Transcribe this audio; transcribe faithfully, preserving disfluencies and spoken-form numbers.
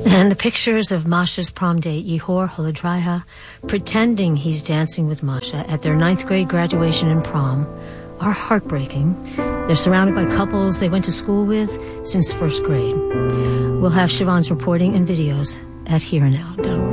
And the pictures of Masha's prom date, Yehor Holodrya, pretending he's dancing with Masha at their ninth grade graduation and prom, are heartbreaking. They're surrounded by couples they went to school with since first grade. We'll have Siobhan's reporting and videos at here and now dot org.